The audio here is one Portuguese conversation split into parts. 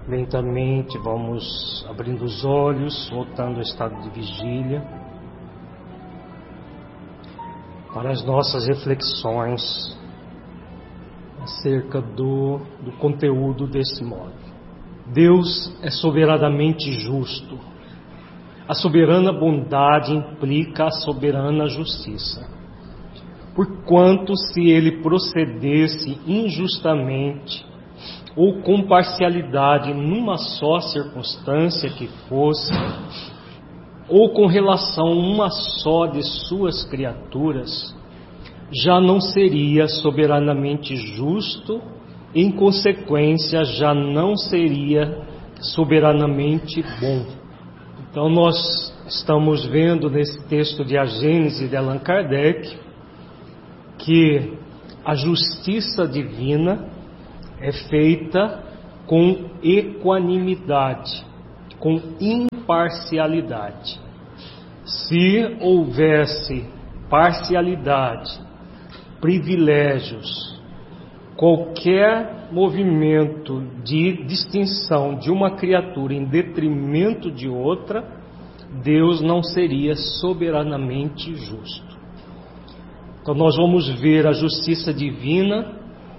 Lentamente vamos abrindo os olhos, voltando ao estado de vigília, para as nossas reflexões acerca do conteúdo desse módulo. Deus é soberanamente justo. A soberana bondade implica a soberana justiça. Porquanto, se ele procedesse injustamente ou com parcialidade numa só circunstância que fosse, ou com relação a uma só de suas criaturas, já não seria soberanamente justo, em consequência, já não seria soberanamente bom. Então, nós estamos vendo nesse texto de A Gênese de Allan Kardec que a justiça divina é feita com equanimidade, com imparcialidade. Se houvesse parcialidade, privilégios, qualquer movimento de distinção de uma criatura em detrimento de outra, Deus não seria soberanamente justo. Então nós vamos ver a justiça divina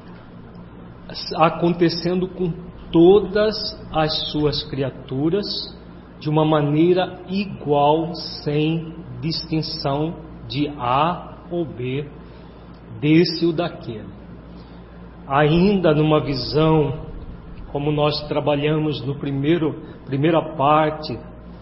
acontecendo com todas as suas criaturas de uma maneira igual, sem distinção de A ou B, desse ou daquele. Ainda numa visão, como nós trabalhamos no primeira parte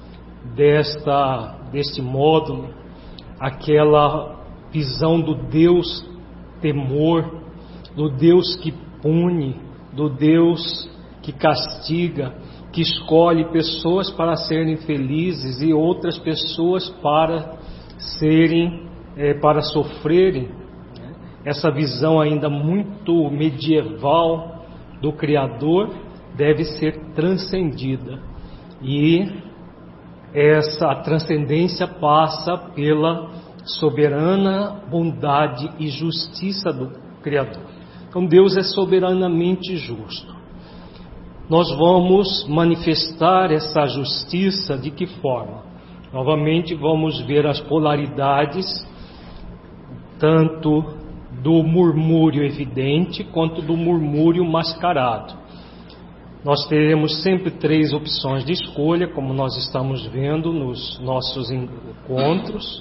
deste módulo, aquela visão do Deus temor, do Deus que pune, do Deus que castiga, que escolhe pessoas para serem felizes e outras pessoas para sofrerem. Essa visão ainda muito medieval do Criador deve ser transcendida, e essa transcendência passa pela soberana bondade e justiça do Criador. Então Deus é soberanamente justo. Nós vamos manifestar essa justiça de que forma? Novamente vamos ver as polaridades, tanto do murmúrio evidente quanto do murmúrio mascarado. Nós teremos sempre 3 opções de escolha, como nós estamos vendo nos nossos encontros.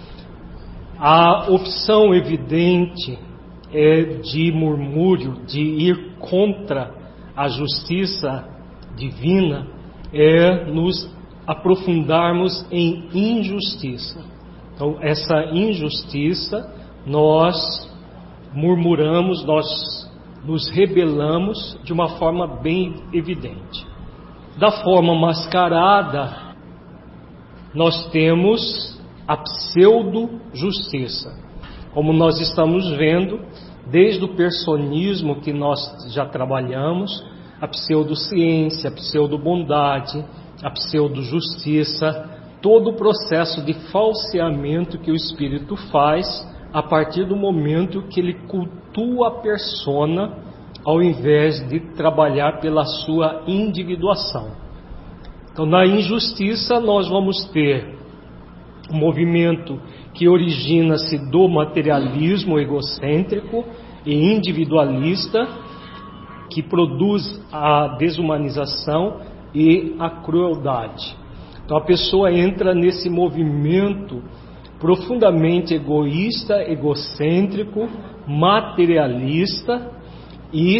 A opção evidente é de murmúrio, de ir contra a justiça divina, é nos aprofundarmos em injustiça. Então, essa injustiça, nós murmuramos, nós nos rebelamos de uma forma bem evidente. Da forma mascarada, nós temos a pseudo-justiça, como nós estamos vendo desde o personismo que nós já trabalhamos, a pseudociência, a pseudobondade, a pseudo-justiça, todo o processo de falseamento que o espírito faz a partir do momento que ele cultua a persona, ao invés de trabalhar pela sua individuação. Então, na injustiça, nós vamos ter um movimento que origina-se do materialismo egocêntrico e individualista, que produz a desumanização e a crueldade. Então a pessoa entra nesse movimento profundamente egoísta, egocêntrico, materialista, e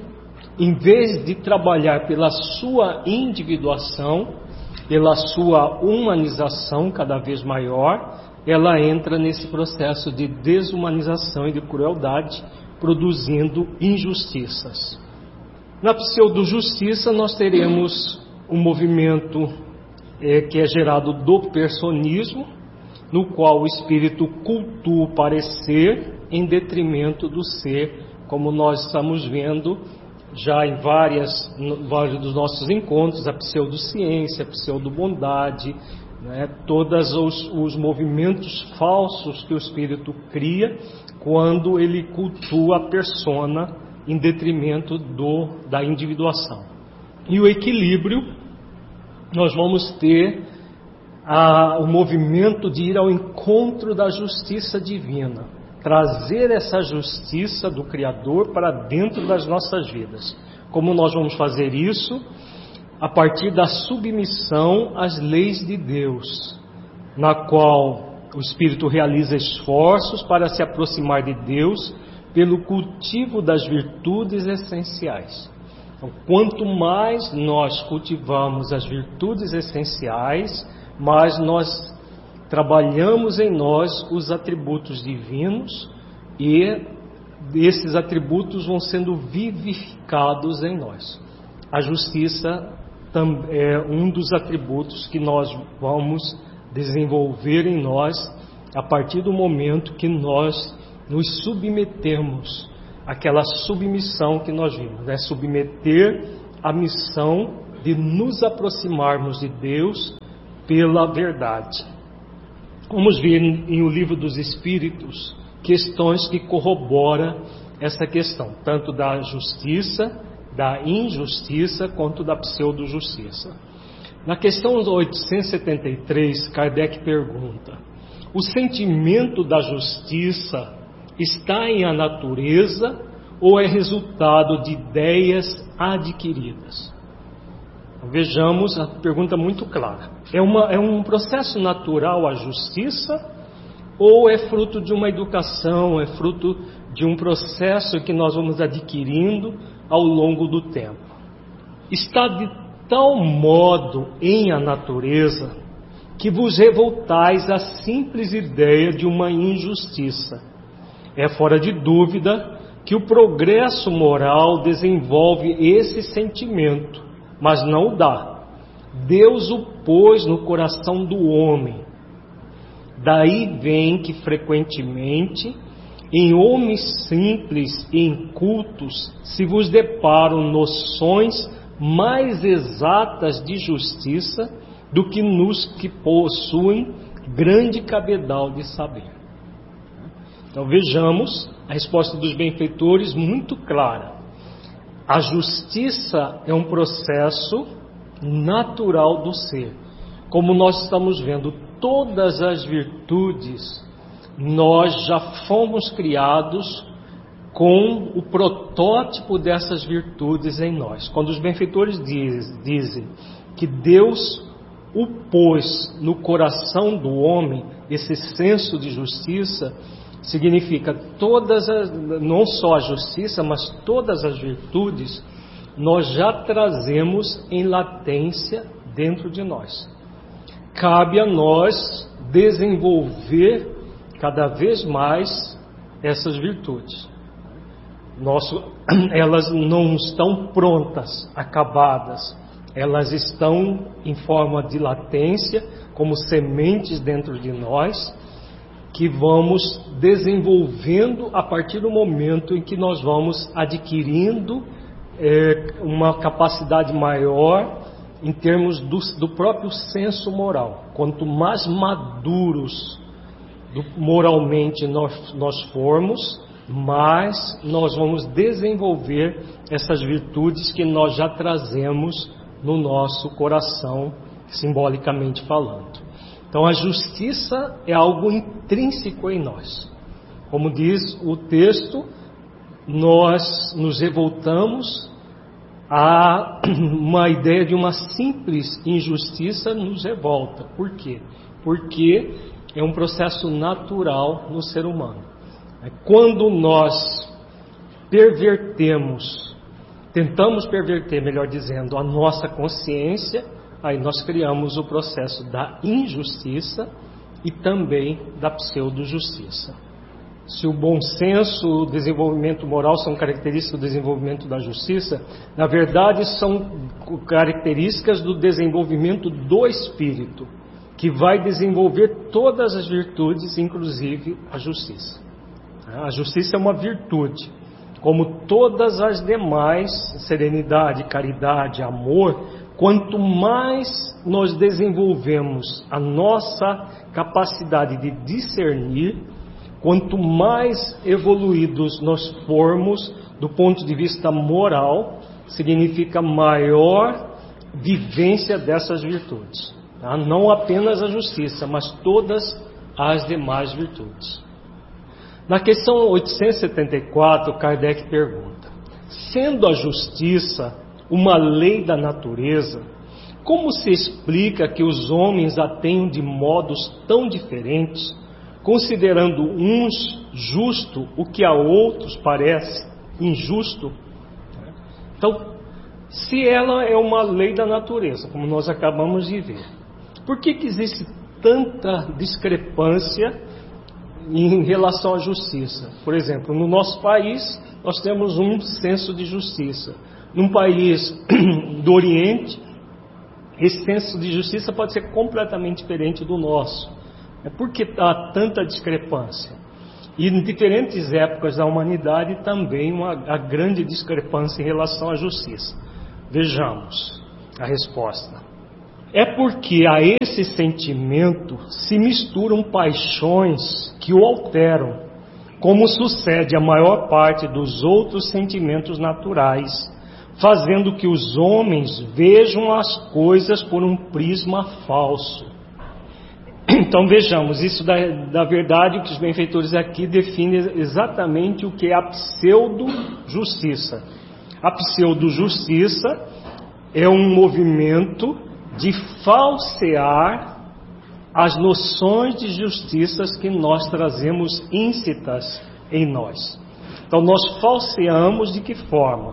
em vez de trabalhar pela sua individuação, pela sua humanização cada vez maior, ela entra nesse processo de desumanização e de crueldade, produzindo injustiças. Na pseudo-justiça nós teremos um movimento que é gerado do personismo, no qual o espírito cultua o parecer em detrimento do ser, como nós estamos vendo já em vários dos nossos encontros, a pseudociência, a pseudobondade, né, todos os movimentos falsos que o espírito cria quando ele cultua a persona em detrimento da individuação. E o equilíbrio, nós vamos ter o movimento de ir ao encontro da justiça divina, trazer essa justiça do Criador para dentro das nossas vidas. Como nós vamos fazer isso? A partir da submissão às leis de Deus, na qual o Espírito realiza esforços para se aproximar de Deus pelo cultivo das virtudes essenciais. Então, quanto mais nós cultivamos as virtudes essenciais, mais nós trabalhamos em nós os atributos divinos e esses atributos vão sendo vivificados em nós. A justiça é um dos atributos que nós vamos desenvolver em nós a partir do momento que nós nos submetemos àquela submissão que nós vimos, né? Submeter a missão de nos aproximarmos de Deus pela verdade. Vamos ver em O Livro dos Espíritos questões que corroboram essa questão, tanto da justiça, da injustiça, quanto da pseudo-justiça. Na questão 873, Kardec pergunta: o sentimento da justiça está em a natureza ou é resultado de ideias adquiridas? Vejamos a pergunta muito clara. É um processo natural a justiça ou é fruto de uma educação, é fruto de um processo que nós vamos adquirindo ao longo do tempo? Está de tal modo em a natureza que vos revoltais à simples ideia de uma injustiça. É fora de dúvida que o progresso moral desenvolve esse sentimento, mas não o dá. Deus o pôs no coração do homem. Daí vem que frequentemente, em homens simples e incultos, se vos deparam noções mais exatas de justiça do que nos que possuem grande cabedal de saber. Então vejamos a resposta dos benfeitores muito clara. A justiça é um processo natural do ser. Como nós estamos vendo, todas as virtudes, nós já fomos criados com o protótipo dessas virtudes em nós. Quando os benfeitores dizem que Deus o pôs no coração do homem, esse senso de justiça, significa não só a justiça, mas todas as virtudes, nós já trazemos em latência dentro de nós. Cabe a nós desenvolver cada vez mais essas virtudes. Elas não estão prontas, acabadas. Elas estão em forma de latência, como sementes dentro de nós, que vamos desenvolvendo a partir do momento em que nós vamos adquirindo uma capacidade maior em termos do próprio senso moral. Quanto mais maduros moralmente nós formos, mais nós vamos desenvolver essas virtudes que nós já trazemos no nosso coração, simbolicamente falando. Então a justiça é algo intrínseco em nós. Como diz o texto, nós nos revoltamos a uma ideia de uma simples injustiça nos revolta. Por quê? Porque é um processo natural no ser humano. Quando nós tentamos perverter, melhor dizendo, a nossa consciência, aí nós criamos o processo da injustiça e também da pseudo-justiça. Se o bom senso, o desenvolvimento moral são características do desenvolvimento da justiça, na verdade são características do desenvolvimento do espírito, que vai desenvolver todas as virtudes, inclusive a justiça. A justiça é uma virtude, como todas as demais, serenidade, caridade, amor. Quanto mais nós desenvolvemos a nossa capacidade de discernir, quanto mais evoluídos nós formos do ponto de vista moral, significa maior vivência dessas virtudes. Tá? Não apenas a justiça, mas todas as demais virtudes. Na questão 874, Kardec pergunta: sendo a justiça uma lei da natureza, como se explica que os homens a tenham de modos tão diferentes, considerando uns justo o que a outros parece injusto? Então, se ela é uma lei da natureza, como nós acabamos de ver, por que existe tanta discrepância em relação à justiça? Por exemplo, no nosso país, nós temos um senso de justiça. Num país do Oriente, esse senso de justiça pode ser completamente diferente do nosso. Por que há tanta discrepância? E em diferentes épocas da humanidade também a grande discrepância em relação à justiça. Vejamos a resposta. É porque a esse sentimento se misturam paixões que o alteram, como sucede a maior parte dos outros sentimentos naturais, fazendo que os homens vejam as coisas por um prisma falso. Então vejamos, isso da verdade, o que os benfeitores aqui definem exatamente o que é a pseudo-justiça. A pseudo-justiça é um movimento de falsear as noções de justiças que nós trazemos íncitas em nós. Então nós falseamos de que forma?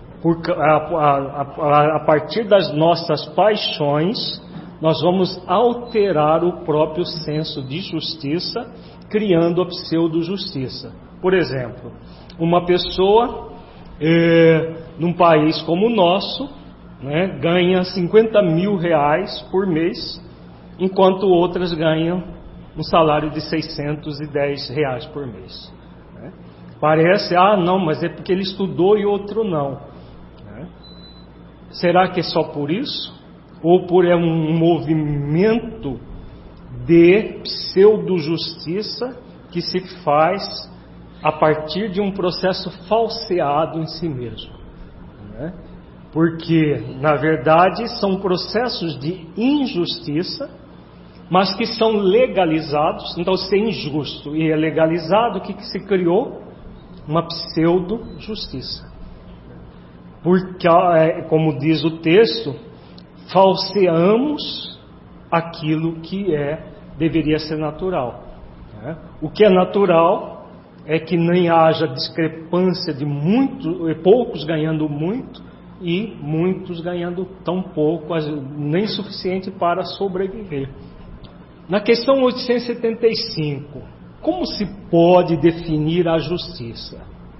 A partir das nossas paixões, nós vamos alterar o próprio senso de justiça, criando a pseudo-justiça. Por exemplo, uma pessoa num país como o nosso, né, ganha 50 mil reais por mês, enquanto outras ganham um salário de 610 reais por mês. Né? Parece, não, mas é porque ele estudou e outro não. Né? Será que é só por isso? Ou por um movimento de pseudo-justiça que se faz a partir de um processo falseado em si mesmo? Né? Porque, na verdade, são processos de injustiça, mas que são legalizados. Então, se é injusto e é legalizado, o que se criou? Uma pseudo-justiça. Porque, como diz o texto, falseamos aquilo que deveria ser natural. Né? O que é natural é que nem haja discrepância de poucos ganhando muito e muitos ganhando tão pouco, nem suficiente para sobreviver. Na questão 875, como se pode definir a justiça?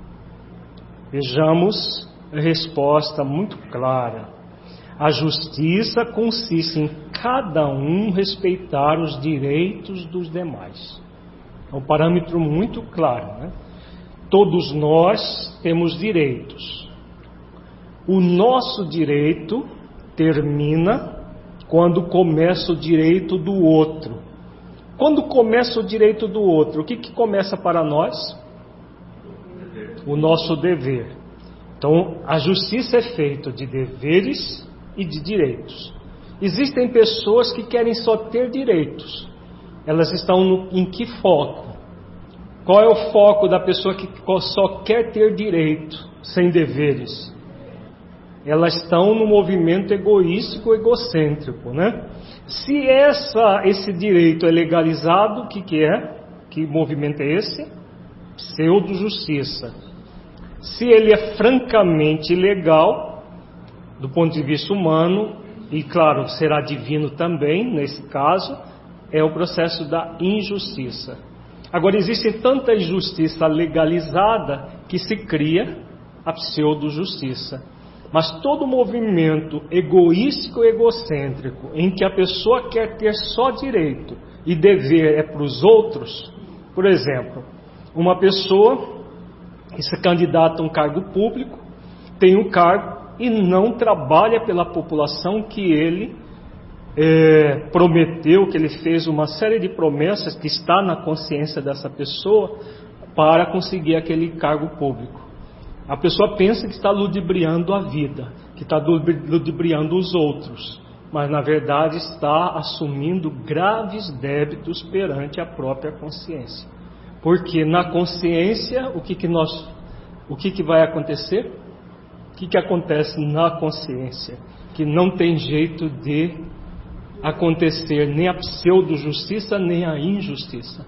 Vejamos a resposta muito clara. A justiça consiste em cada um respeitar os direitos dos demais. É um parâmetro muito claro, né? Todos nós temos direitos. O nosso direito termina quando começa o direito do outro. Quando começa o direito do outro, o que começa para nós? O nosso dever. Então, a justiça é feita de deveres e de direitos. Existem pessoas que querem só ter direitos. Elas estão em que foco? Qual é o foco da pessoa que só quer ter direito, sem deveres? Elas estão no movimento egoístico, egocêntrico, né? Se esse direito é legalizado, o que é? Que movimento é esse? Pseudo-justiça. Se ele é francamente ilegal, do ponto de vista humano, e claro, será divino também, nesse caso, é o processo da injustiça. Agora, existe tanta injustiça legalizada que se cria a pseudo-justiça. Mas todo movimento egoístico e egocêntrico, em que a pessoa quer ter só direito e dever é para os outros, por exemplo, uma pessoa que se candidata a um cargo público, tem um cargo e não trabalha pela população que ele prometeu, que ele fez uma série de promessas que está na consciência dessa pessoa para conseguir aquele cargo público. A pessoa pensa que está ludibriando a vida, que está ludibriando os outros, mas na verdade está assumindo graves débitos perante a própria consciência. Porque na consciência, o que vai acontecer? O que acontece na consciência? Que não tem jeito de acontecer nem a pseudo-justiça, nem a injustiça.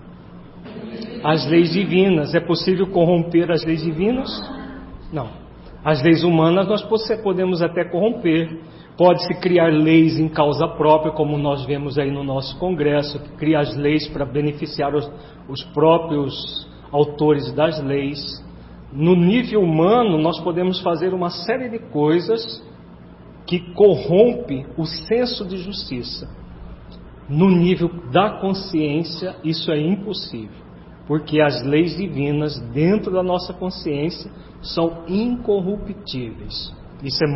As leis divinas, é possível corromper as leis divinas? Não. As leis humanas nós podemos até corromper. Pode-se criar leis em causa própria, como nós vemos aí no nosso Congresso, que cria as leis para beneficiar os próprios autores das leis. No nível humano, nós podemos fazer uma série de coisas que corrompe o senso de justiça. No nível da consciência, isso é impossível, porque as leis divinas dentro da nossa consciência são incorruptíveis. Isso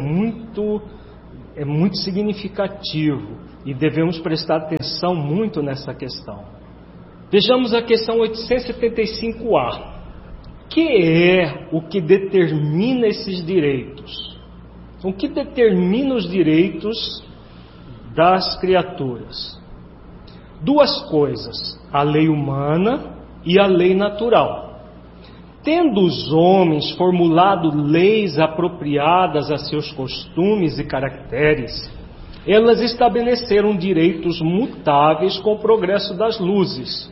é muito significativo e devemos prestar atenção muito nessa questão. Vejamos a questão 875A. Que é o que determina esses direitos? O que determina os direitos das criaturas? Duas coisas: a lei humana e a lei natural. Tendo os homens formulado leis apropriadas a seus costumes e caracteres, elas estabeleceram direitos mutáveis com o progresso das luzes.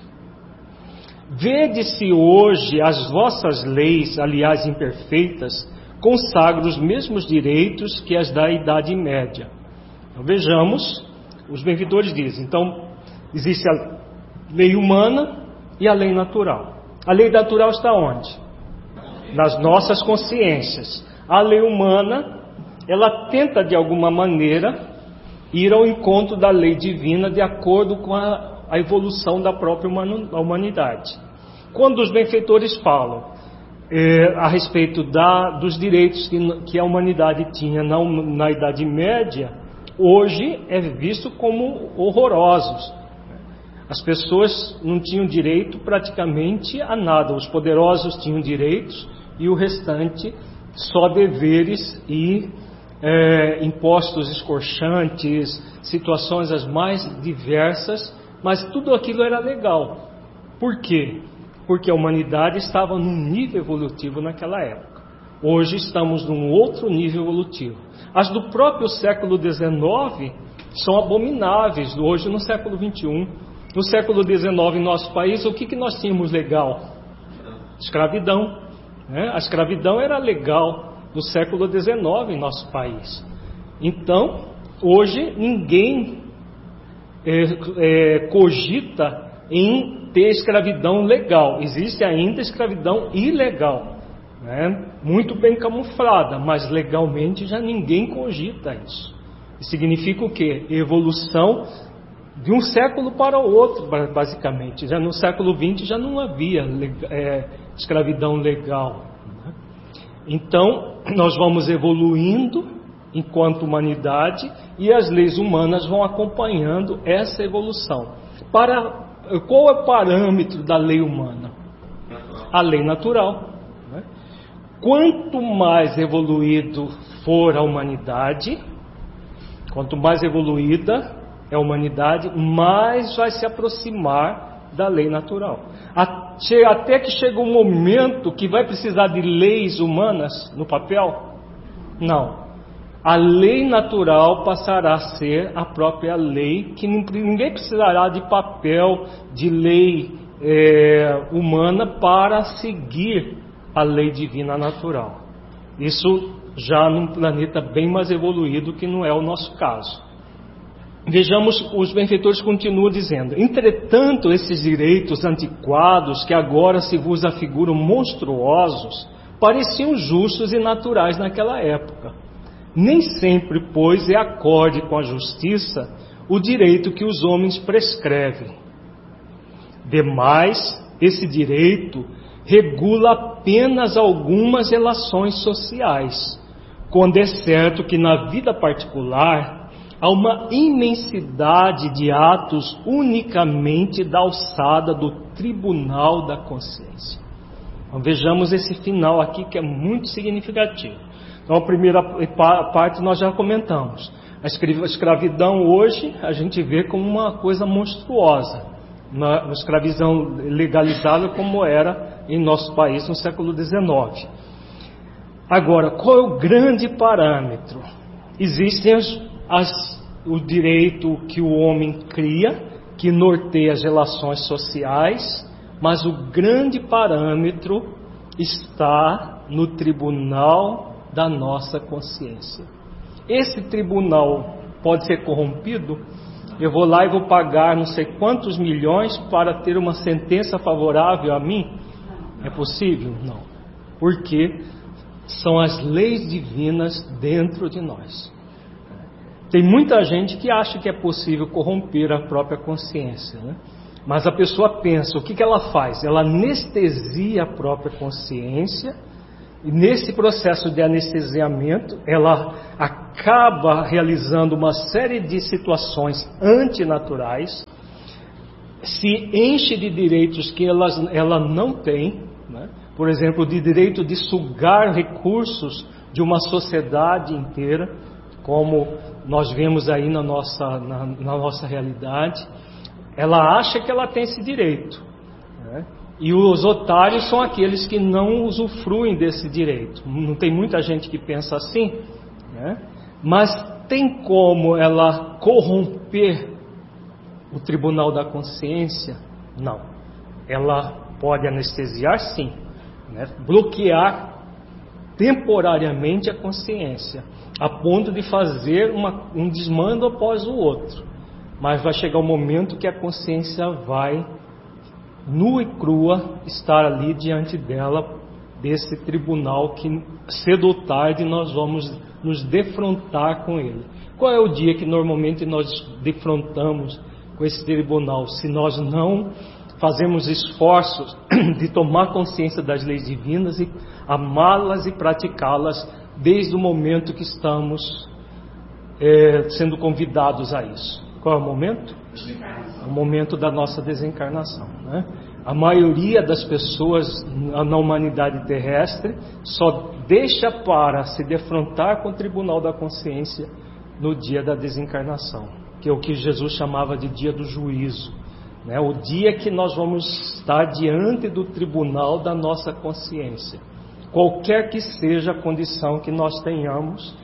Vede-se hoje as vossas leis, aliás imperfeitas, consagram os mesmos direitos que as da Idade Média. Então, vejamos, os benfeitores dizem, então, existe a lei humana e a lei natural. A lei natural está onde? Nas nossas consciências. A lei humana, ela tenta de alguma maneira ir ao encontro da lei divina de acordo com a evolução da própria humanidade. Quando os benfeitores falam a respeito dos direitos que a humanidade tinha na Idade Média, hoje é visto como horrorosos. As pessoas não tinham direito praticamente a nada. Os poderosos tinham direitos e o restante só deveres e impostos escorchantes, situações as mais diversas, mas tudo aquilo era legal. Por quê? Porque a humanidade estava num nível evolutivo naquela época. Hoje estamos num outro nível evolutivo. As do próprio século XIX são abomináveis, hoje no século XXI. No século XIX, em nosso país, o que nós tínhamos legal? Escravidão. Né? A escravidão era legal no século XIX em nosso país. Então, hoje ninguém cogita em ter escravidão legal. Existe ainda escravidão ilegal, né? Muito bem camuflada, mas legalmente já ninguém cogita isso. Isso significa o quê? Evolução de um século para o outro, basicamente. Já no século XX já não havia escravidão legal. Né? Então, nós vamos evoluindo enquanto humanidade e as leis humanas vão acompanhando essa evolução. Qual é o parâmetro da lei humana? A lei natural. Né? Quanto mais evoluído for a humanidade, quanto mais evoluída é a humanidade, mais vai se aproximar da lei natural. Até que chega um momento que vai precisar de leis humanas no papel? Não. A lei natural passará a ser a própria lei, que ninguém precisará de papel, de lei humana para seguir a lei divina natural. Isso já num planeta bem mais evoluído, que não é o nosso caso. Vejamos, os benfeitores continuam dizendo: entretanto, esses direitos antiquados, que agora se vos afiguram monstruosos, pareciam justos e naturais naquela época. Nem sempre, pois, é acorde com a justiça o direito que os homens prescrevem. Demais, esse direito regula apenas algumas relações sociais, quando é certo que na vida particular há uma imensidade de atos unicamente da alçada do tribunal da consciência. Então vejamos esse final aqui que é muito significativo. Então a primeira parte nós já comentamos. A escravidão hoje a gente vê como uma coisa monstruosa. A escravidão legalizada como era em nosso país no século XIX. Agora, qual é o grande parâmetro? Existem o direito que o homem cria, que norteia as relações sociais, mas o grande parâmetro está no tribunal da nossa consciência. Esse tribunal pode ser corrompido? Eu vou lá e vou pagar não sei quantos milhões para ter uma sentença favorável a mim? É possível? Não. Porque são as leis divinas dentro de nós. Tem muita gente que acha que é possível corromper a própria consciência, né? Mas a pessoa pensa, o que ela faz? Ela anestesia a própria consciência, e nesse processo de anestesiamento, ela acaba realizando uma série de situações antinaturais, se enche de direitos que ela não tem, né? Por exemplo, de direito de sugar recursos de uma sociedade inteira, como nós vemos aí na nossa realidade. Ela acha que ela tem esse direito, né? E os otários são aqueles que não usufruem desse direito. Não tem muita gente que pensa assim, né? Mas tem como ela corromper o tribunal da consciência? Não. Ela pode anestesiar, sim, né? Bloquear temporariamente a consciência, a ponto de fazer um desmando após o outro. Mas vai chegar um momento que a consciência vai, nua e crua, estar ali diante dela, desse tribunal que cedo ou tarde nós vamos nos defrontar com ele. Qual é o dia que normalmente nós defrontamos com esse tribunal? Se nós não fazemos esforços de tomar consciência das leis divinas e amá-las e praticá-las desde o momento que estamos sendo convidados a isso. Qual é o momento? O momento da nossa desencarnação, né? A maioria das pessoas na humanidade terrestre só deixa para se defrontar com o tribunal da consciência no dia da desencarnação, que é o que Jesus chamava de dia do juízo, né? O dia que nós vamos estar diante do tribunal da nossa consciência, qualquer que seja a condição que nós tenhamos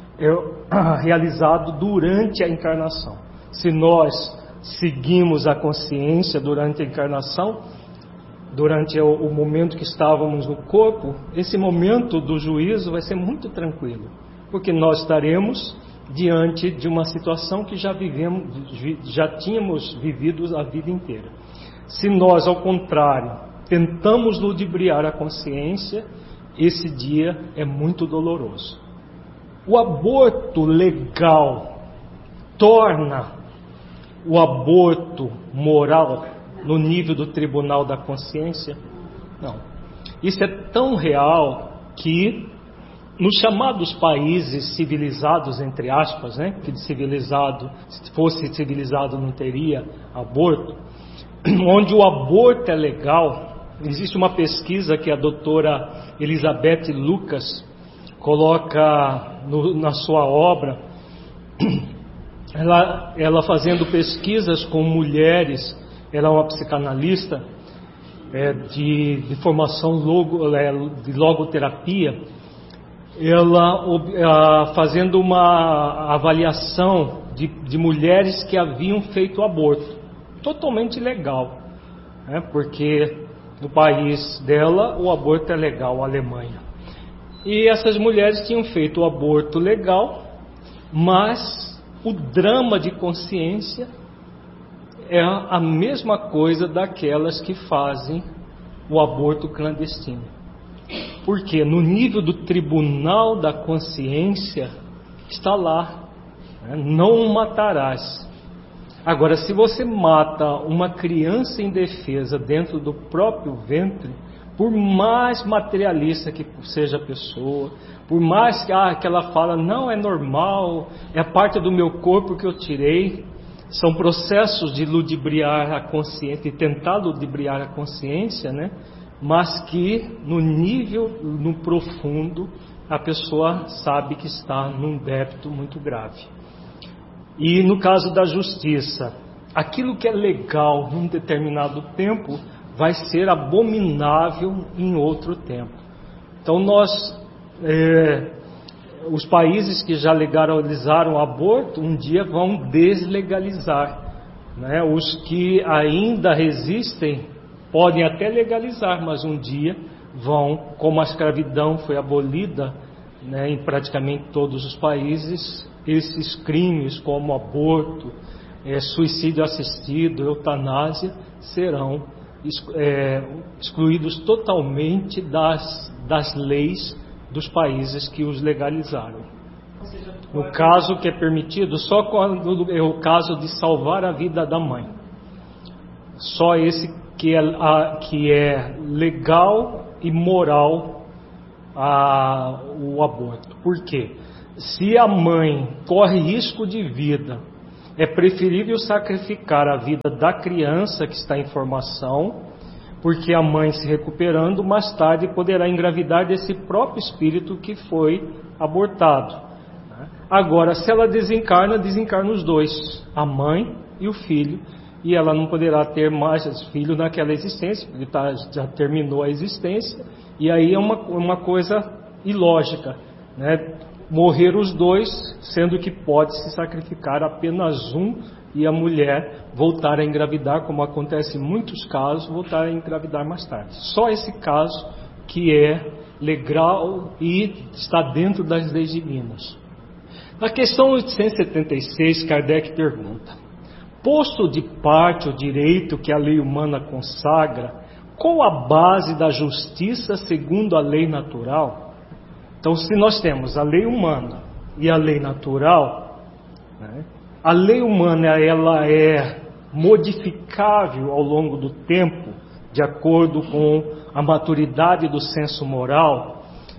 realizado durante a encarnação. Se nós seguimos a consciência durante a encarnação, durante o momento que estávamos no corpo, esse momento do juízo vai ser muito tranquilo, porque nós estaremos diante de uma situação que já tínhamos vivido a vida inteira. Se nós, ao contrário, tentamos ludibriar a consciência, esse dia é muito doloroso. O aborto legal torna o aborto moral no nível do tribunal da consciência? Não. Isso é tão real que nos chamados países civilizados, entre aspas, né, que civilizado, se fosse civilizado não teria aborto, onde o aborto é legal. Existe uma pesquisa que a doutora Elizabeth Lucas coloca na sua obra, ela fazendo pesquisas com mulheres. Ela é uma psicanalista de formação de logoterapia. Ela fazendo uma avaliação de mulheres que haviam feito aborto, totalmente legal, né? Porque no país dela o aborto é legal, a Alemanha. E essas mulheres tinham feito o aborto legal, mas o drama de consciência é a mesma coisa daquelas que fazem o aborto clandestino. Porque no nível do tribunal da consciência está lá, né? Não matarás. Agora, se você mata uma criança indefesa dentro do próprio ventre, por mais materialista que seja a pessoa, por mais que ela fala, não, é normal, é parte do meu corpo que eu tirei, são processos de ludibriar a consciência, de tentar ludibriar a consciência, né? mas que no nível, no profundo, a pessoa sabe que está num débito muito grave. E no caso da justiça, aquilo que é legal num determinado tempo vai ser abominável em outro tempo. Então os países que já legalizaram o aborto, um dia vão deslegalizar, né? Os que ainda resistem podem até legalizar, mas um dia vão, como a escravidão foi abolida, né, em praticamente todos os países, esses crimes como aborto, suicídio assistido, eutanásia, serão excluídos totalmente das leis dos países que os legalizaram. No caso que é permitido, só quando é o caso de salvar a vida da mãe. Só esse que é legal e moral o aborto. Por quê? Se a mãe corre risco de vida, é preferível sacrificar a vida da criança que está em formação, porque a mãe, se recuperando, mais tarde poderá engravidar desse próprio espírito que foi abortado. Agora, se ela desencarna os dois, a mãe e o filho, e ela não poderá ter mais filho naquela existência, porque já terminou a existência, e aí é uma coisa ilógica, né? Morrer os dois, sendo que pode se sacrificar apenas um e a mulher voltar a engravidar, como acontece em muitos casos, voltar a engravidar mais tarde. Só esse caso que é legal e está dentro das leis divinas. Na questão 876, Kardec pergunta: posto de parte o direito que a lei humana consagra, qual a base da justiça segundo a lei natural? Então, se nós temos a lei humana e a lei natural, né, a lei humana ela é modificável ao longo do tempo, de acordo com a maturidade do senso moral.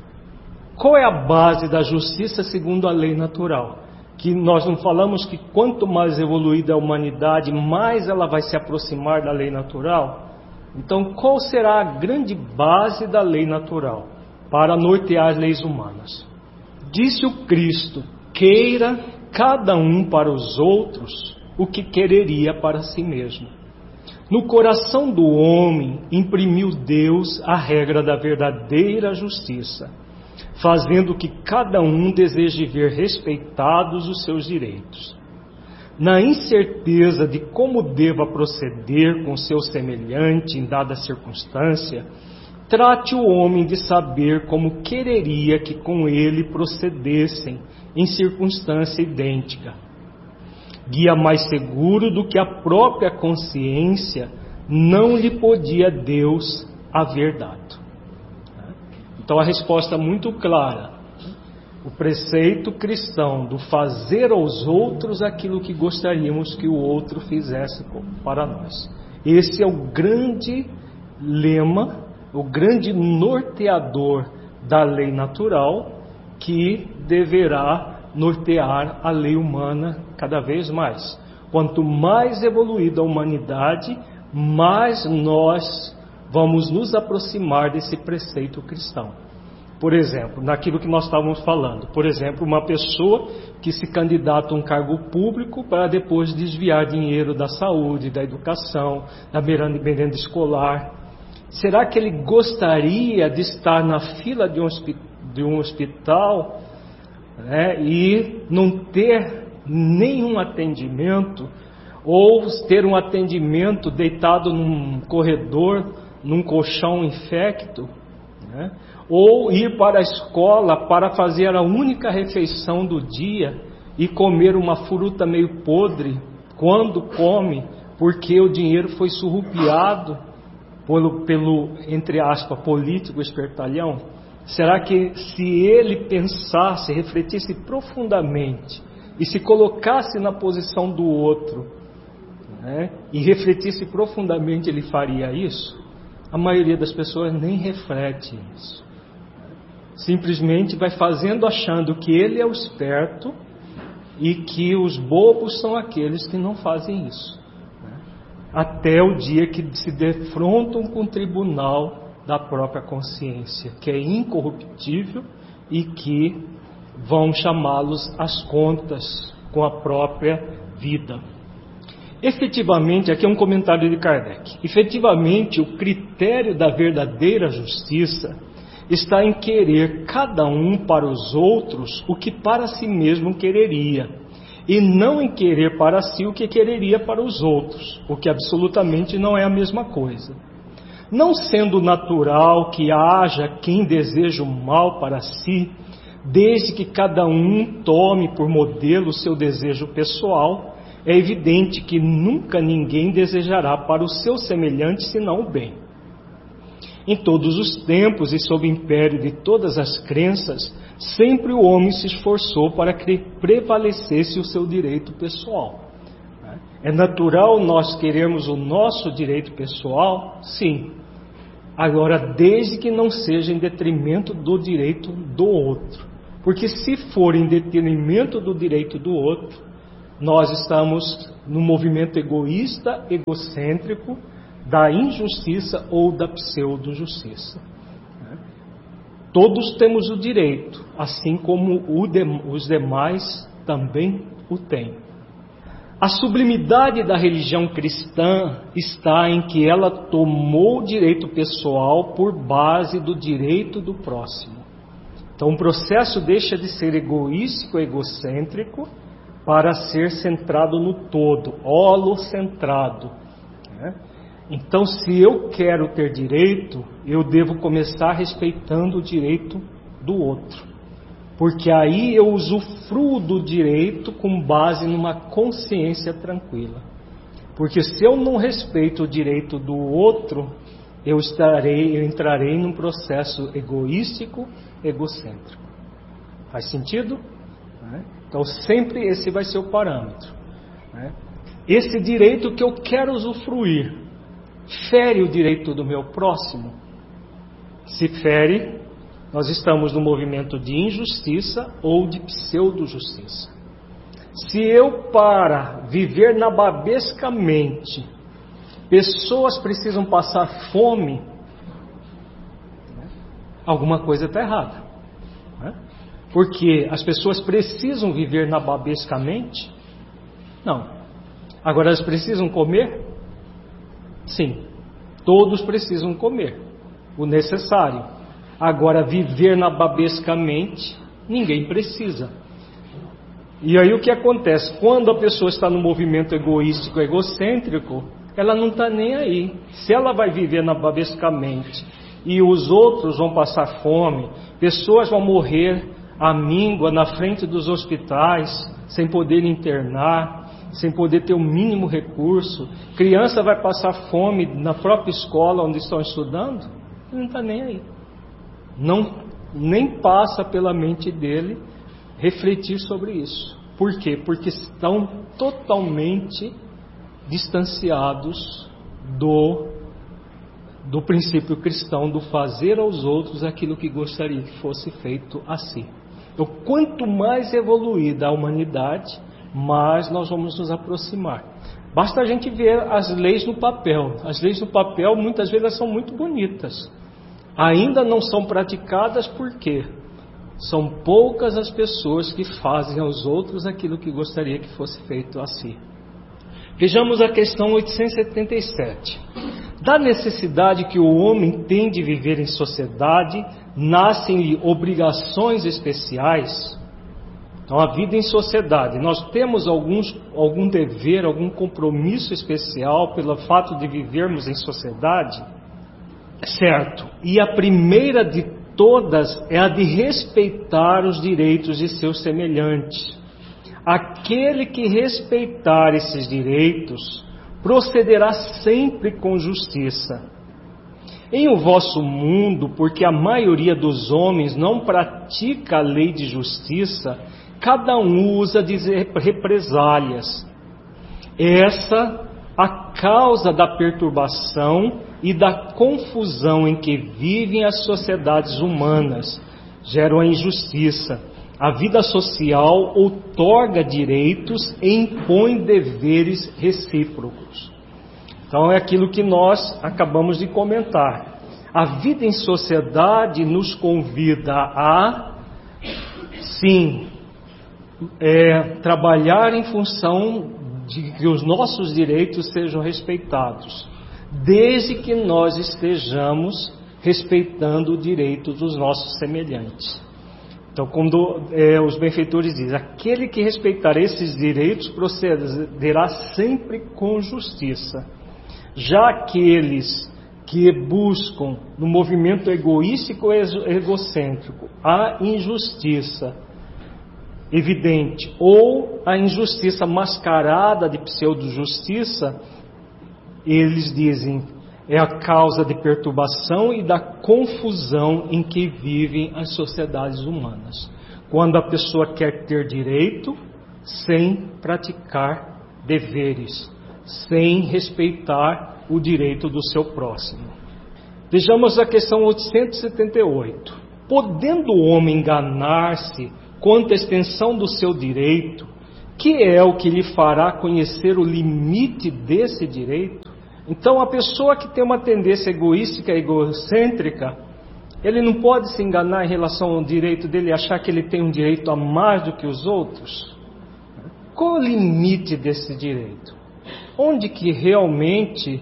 Qual é a base da justiça segundo a lei natural? Que nós não falamos que quanto mais evoluída a humanidade, mais ela vai se aproximar da lei natural? Então, qual será a grande base da lei natural para nortear as leis humanas? Disse o Cristo: queira cada um para os outros o que quereria para si mesmo. No coração do homem imprimiu Deus a regra da verdadeira justiça, fazendo que cada um deseje ver respeitados os seus direitos. Na incerteza de como deva proceder com seu semelhante em dada circunstância, trate o homem de saber como quereria que com ele procedessem em circunstância idêntica. Guia mais seguro do que a própria consciência, não lhe podia Deus haver dado. Então a resposta é muito clara. O preceito cristão do fazer aos outros aquilo que gostaríamos que o outro fizesse para nós. Esse é o grande lema, o grande norteador da lei natural, que deverá nortear a lei humana cada vez mais. Quanto mais evoluída a humanidade, mais nós vamos nos aproximar desse preceito cristão. Por exemplo, naquilo que nós estávamos falando, por exemplo, uma pessoa que se candidata a um cargo público para depois desviar dinheiro da saúde, da educação, da merenda escolar. Será que ele gostaria de estar na fila de um hospital, né, e não ter nenhum atendimento, ou ter um atendimento deitado num corredor, num colchão infecto, né? Ou ir para a escola para fazer a única refeição do dia e comer uma fruta meio podre quando come, porque o dinheiro foi surrupiado pelo entre aspas, político espertalhão? Será que se ele pensasse, refletisse profundamente e se colocasse na posição do outro, né, e refletisse profundamente, ele faria isso? A maioria das pessoas nem reflete isso. Simplesmente vai fazendo achando que ele é o esperto e que os bobos são aqueles que não fazem isso. Até o dia que se defrontam com o tribunal da própria consciência, que é incorruptível e que vão chamá-los às contas com a própria vida. Efetivamente, aqui é um comentário de Kardec, efetivamente o critério da verdadeira justiça está em querer cada um para os outros o que para si mesmo quereria, e não em querer para si o que quereria para os outros, o que absolutamente não é a mesma coisa. Não sendo natural que haja quem deseja o mal para si, desde que cada um tome por modelo o seu desejo pessoal, é evidente que nunca ninguém desejará para o seu semelhante senão o bem. Em todos os tempos e sob o império de todas as crenças, sempre o homem se esforçou para que prevalecesse o seu direito pessoal. É natural nós queremos o nosso direito pessoal? Sim. Agora, desde que não seja em detrimento do direito do outro. Porque se for em detrimento do direito do outro, nós estamos no movimento egoísta, egocêntrico, da injustiça ou da pseudo-justiça. Todos temos o direito, assim como os demais também o têm. A sublimidade da religião cristã está em que ela tomou o direito pessoal por base do direito do próximo. Então o processo deixa de ser egoístico, egocêntrico, para ser centrado no todo, holocentrado. Então, se eu quero ter direito, eu devo começar respeitando o direito do outro. Porque aí eu usufruo do direito com base numa consciência tranquila. Porque se eu não respeito o direito do outro, eu entrarei num processo egoístico, egocêntrico. Faz sentido? Então sempre esse vai ser o parâmetro. Esse direito que eu quero usufruir, fere o direito do meu próximo? Se fere, nós estamos no movimento de injustiça ou de pseudo-justiça. Se eu, para viver nababescamente, pessoas precisam passar fome, alguma coisa está errada. Porque as pessoas precisam viver nababescamente? Não. Agora elas precisam comer? Sim. Todos precisam comer o necessário. Agora viver nababescamente, ninguém precisa. E aí o que acontece? Quando a pessoa está no movimento egoístico, egocêntrico, ela não está nem aí. Se ela vai viver nababescamente e os outros vão passar fome, pessoas vão morrer à míngua na frente dos hospitais, sem poder internar, sem poder ter o mínimo recurso, criança vai passar fome na própria escola onde estão estudando, ele não está nem aí. Nem passa pela mente dele refletir sobre isso. Por quê? Porque estão totalmente distanciados do princípio cristão, do fazer aos outros aquilo que gostaria que fosse feito a si. Então, quanto mais evoluída a humanidade, mais nós vamos nos aproximar. Basta a gente ver as leis no papel. As leis no papel, muitas vezes, elas são muito bonitas. Ainda não são praticadas porque são poucas as pessoas que fazem aos outros aquilo que gostaria que fosse feito a si. Vejamos a questão 877. Da necessidade que o homem tem de viver em sociedade, nascem-lhe obrigações especiais. Então, a vida em sociedade, nós temos algum dever, algum compromisso especial pelo fato de vivermos em sociedade? Certo. E a primeira de todas é a de respeitar os direitos de seus semelhantes. Aquele que respeitar esses direitos procederá sempre com justiça. Em o vosso mundo, porque a maioria dos homens não pratica a lei de justiça, cada um usa de represálias. Essa a causa da perturbação e da confusão em que vivem as sociedades humanas, geram a injustiça. A vida social outorga direitos e impõe deveres recíprocos. Então é aquilo que nós acabamos de comentar. A vida em sociedade nos convida a, sim, trabalhar em função de que os nossos direitos sejam respeitados, desde que nós estejamos respeitando o direito dos nossos semelhantes. Então, quando os benfeitores dizem, aquele que respeitar esses direitos procederá sempre com justiça. Já aqueles que buscam no movimento egoístico e egocêntrico a injustiça evidente ou a injustiça mascarada de pseudo-justiça, eles dizem, é a causa de perturbação e da confusão em que vivem as sociedades humanas. Quando a pessoa quer ter direito sem praticar deveres, sem respeitar o direito do seu próximo. Vejamos a questão 878. Podendo o homem enganar-se quanto à extensão do seu direito, que é o que lhe fará conhecer o limite desse direito? Então, a pessoa que tem uma tendência egoística e egocêntrica, ele não pode se enganar em relação ao direito dele e achar que ele tem um direito a mais do que os outros? Qual é o limite desse direito? Onde que realmente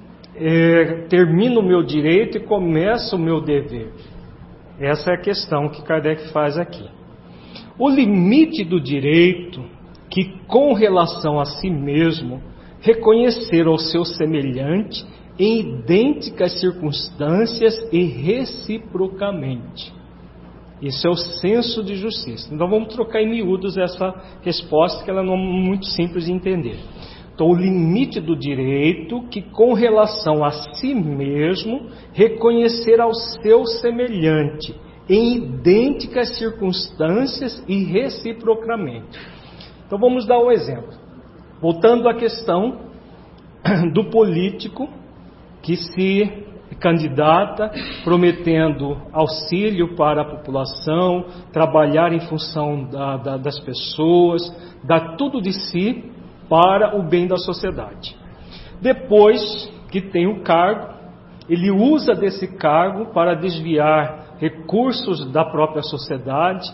termina o meu direito e começa o meu dever? Essa é a questão que Kardec faz aqui. O limite do direito, que com relação a si mesmo, reconhecer ao seu semelhante em idênticas circunstâncias e reciprocamente. Isso é o senso de justiça. Então vamos trocar em miúdos essa resposta, que ela não é muito simples de entender. Então, o limite do direito, que com relação a si mesmo, reconhecer ao seu semelhante em idênticas circunstâncias e reciprocamente. Então vamos dar um exemplo. Voltando à questão do político que se candidata prometendo auxílio para a população, trabalhar em função das pessoas, dar tudo de si para o bem da sociedade. Depois que tem o cargo, ele usa desse cargo para desviar recursos da própria sociedade,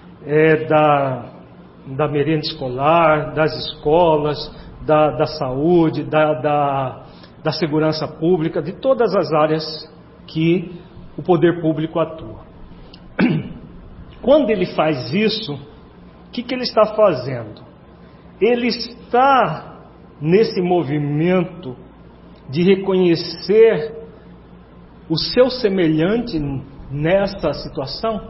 da merenda escolar, das escolas, da saúde, da segurança pública, de todas as áreas que o poder público atua. Quando ele faz isso, o que ele está fazendo? Ele está nesse movimento de reconhecer o seu semelhante nessa situação.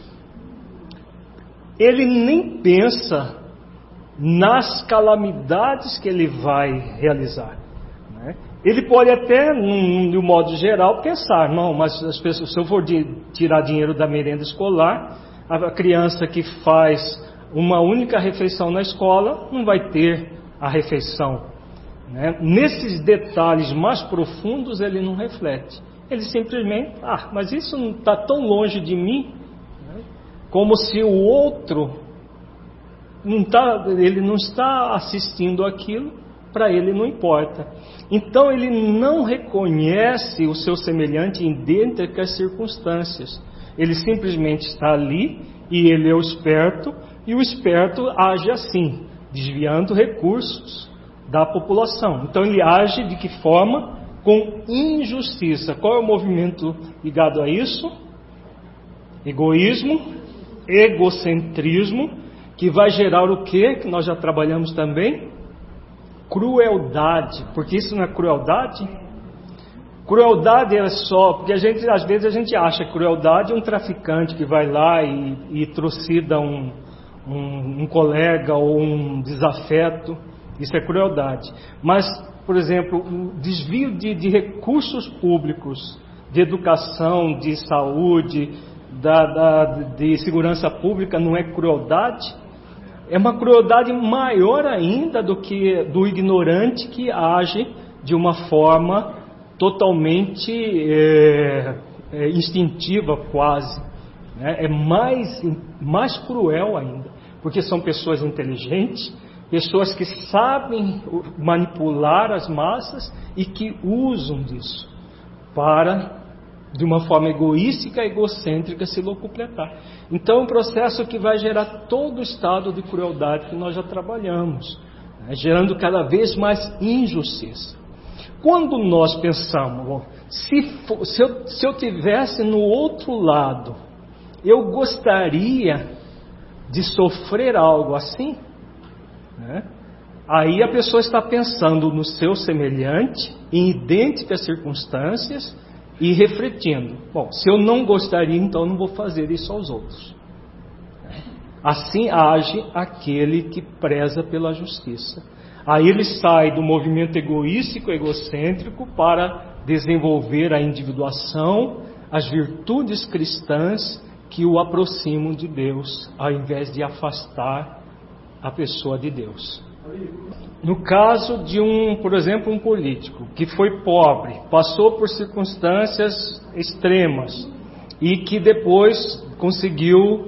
Ele nem pensa nas calamidades que ele vai realizar, né? Ele pode até, de um modo geral, pensar, não, mas as pessoas, se eu for tirar dinheiro da merenda escolar, a criança que faz uma única refeição na escola não vai ter a refeição, né? Nesses detalhes mais profundos ele não reflete. Ele simplesmente, mas isso não está tão longe de mim, né? Como se o outro ele não está assistindo aquilo, para ele não importa. Então ele não reconhece o seu semelhante em idênticas circunstâncias. Ele simplesmente está ali e ele é o esperto, e o esperto age assim, desviando recursos da população. Então ele age de que forma? Com injustiça. Qual é o movimento ligado a isso? Egoísmo, egocentrismo, que vai gerar o quê? Que nós já trabalhamos também? Crueldade. Porque isso não é crueldade? Crueldade é só... Porque às vezes a gente acha que crueldade é um traficante que vai lá e trucida um colega ou um desafeto. Isso é crueldade. Mas, por exemplo, o desvio de recursos públicos, de educação, de saúde, de segurança pública, não é crueldade? É uma crueldade maior ainda do que do ignorante que age de uma forma totalmente instintiva quase, né? É mais cruel ainda, porque são pessoas inteligentes, pessoas que sabem manipular as massas e que usam disso para de uma forma egoística, egocêntrica, se locupletar. Então é um processo que vai gerar todo o estado de crueldade que nós já trabalhamos, né? Gerando cada vez mais injustiça. Quando nós pensamos, se eu tivesse no outro lado, eu gostaria de sofrer algo assim, né? Aí a pessoa está pensando no seu semelhante, em idênticas circunstâncias, e refletindo: bom, se eu não gostaria, então eu não vou fazer isso aos outros. Assim age aquele que preza pela justiça. Aí ele sai do movimento egoístico, egocêntrico, para desenvolver a individuação, as virtudes cristãs que o aproximam de Deus, ao invés de afastar a pessoa de Deus. No caso de por exemplo, um político que foi pobre, passou por circunstâncias extremas e que depois conseguiu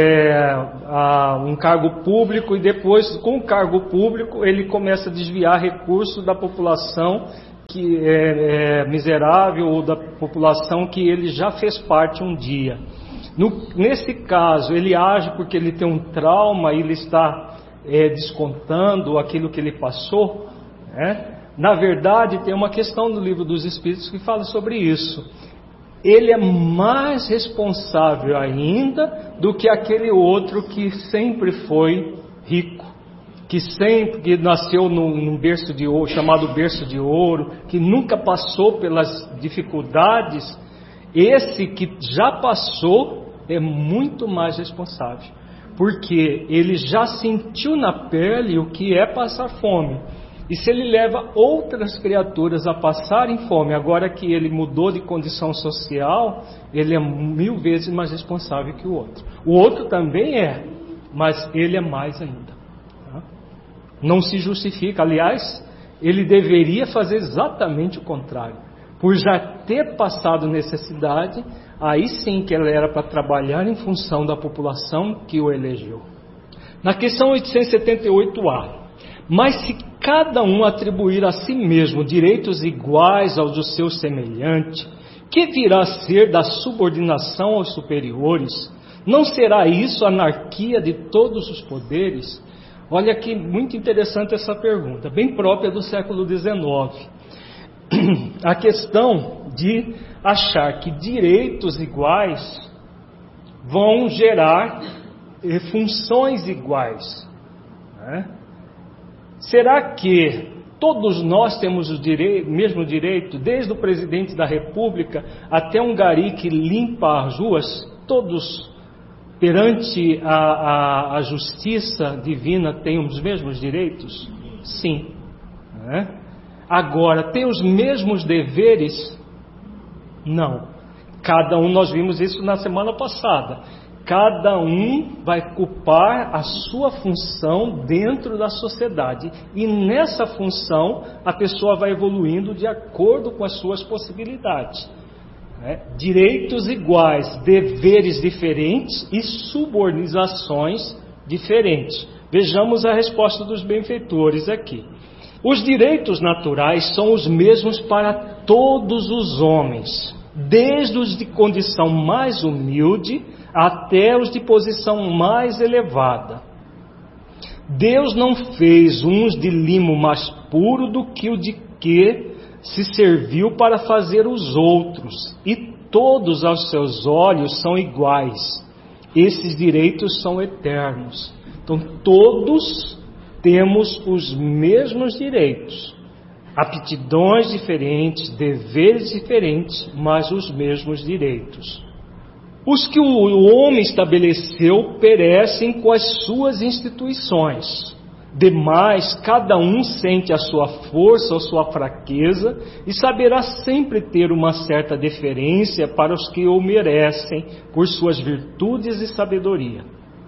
um cargo público, e depois, com o cargo público, ele começa a desviar recursos da população que é miserável, ou da população que ele já fez parte um dia. Nesse caso, ele age porque ele tem um trauma e ele está descontando aquilo que ele passou, né? Na verdade, tem uma questão do Livro dos Espíritos que fala sobre isso. Ele é mais responsável ainda do que aquele outro que sempre foi rico, que nasceu num berço de ouro, chamado berço de ouro, que nunca passou pelas dificuldades. Esse que já passou é muito mais responsável, porque ele já sentiu na pele o que é passar fome. E se ele leva outras criaturas a passarem fome, agora que ele mudou de condição social, ele é 1000 vezes mais responsável que o outro. O outro também é, mas ele é mais ainda. Tá? Não se justifica. Aliás, ele deveria fazer exatamente o contrário. Por já ter passado necessidade, aí sim que ele era para trabalhar em função da população que o elegeu. Na questão 878A, mas se cada um atribuir a si mesmo direitos iguais aos do seu semelhante, que virá a ser da subordinação aos superiores? Não será isso a anarquia de todos os poderes? Olha que muito interessante essa pergunta, bem própria do século XIX. A questão de achar que direitos iguais vão gerar funções iguais, né? Será que todos nós temos o mesmo direito, desde o presidente da República até um gari que limpa as ruas, todos perante a justiça divina têm os mesmos direitos? Sim, né? Agora, tem os mesmos deveres? Não. Cada um, nós vimos isso na semana passada, cada um vai ocupar a sua função dentro da sociedade, e nessa função a pessoa vai evoluindo de acordo com as suas possibilidades, né? Direitos iguais, deveres diferentes e subordinações diferentes. Vejamos a resposta dos benfeitores aqui. Os direitos naturais são os mesmos para todos os homens, desde os de condição mais humilde até os de posição mais elevada. Deus não fez uns de limo mais puro do que o de que se serviu para fazer os outros, e todos aos seus olhos são iguais. Esses direitos são eternos. Então todos temos os mesmos direitos, aptidões diferentes, deveres diferentes, mas os mesmos direitos. Os que o homem estabeleceu perecem com as suas instituições. Demais, cada um sente a sua força ou sua fraqueza e saberá sempre ter uma certa deferência para os que o merecem por suas virtudes e sabedoria.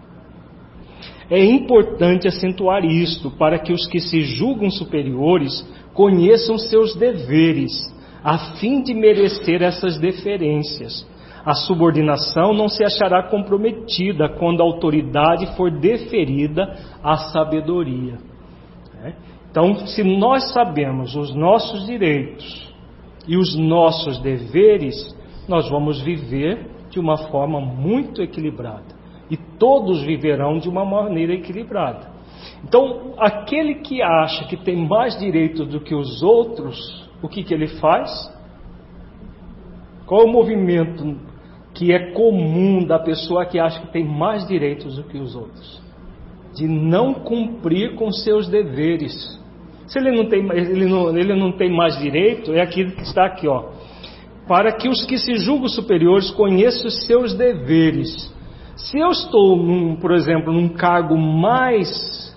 É importante acentuar isto para que os que se julgam superiores conheçam seus deveres, a fim de merecer essas deferências. A subordinação não se achará comprometida quando a autoridade for deferida à sabedoria. Então, se nós sabemos os nossos direitos e os nossos deveres, nós vamos viver de uma forma muito equilibrada. E todos viverão de uma maneira equilibrada. Então, aquele que acha que tem mais direitos do que os outros, o que ele faz? Qual é o movimento que é comum da pessoa que acha que tem mais direitos do que os outros? De não cumprir com seus deveres. Se ele não tem mais direito, é aquilo que está aqui, ó. Para que os que se julgam superiores conheçam os seus deveres. Se eu estou, por exemplo, num cargo mais,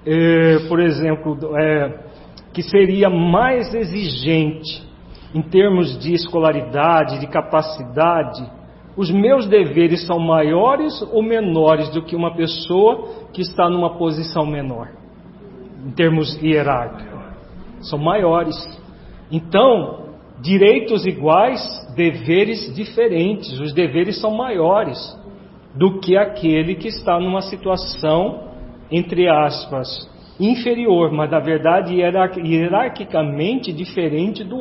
que seria mais exigente em termos de escolaridade, de capacidade, os meus deveres são maiores ou menores do que uma pessoa que está numa posição menor, em termos hierárquicos? São maiores. Então, direitos iguais, deveres diferentes. Os deveres são maiores do que aquele que está numa situação, entre aspas, inferior, mas na verdade hierarquicamente diferente do